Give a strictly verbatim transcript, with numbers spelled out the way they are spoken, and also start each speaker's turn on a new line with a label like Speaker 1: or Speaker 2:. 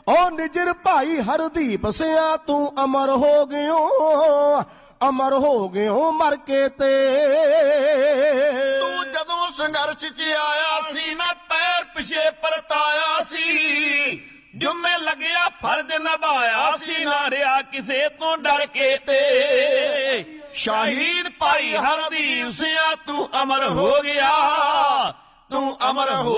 Speaker 1: ओ निजर भाई हरदीप सिया तू अमर हो गयो, अमर हो गयो मर के ते।
Speaker 2: तू जदों संघर्ष च आया सी ना पैर पिछे परताया सी, जुम्मे लग्या फर्ज निभाया सी ना रिया किसे तो डर के ते। शहीद भाई हरदीप सिया तू अमर हो गया, तू अमर हो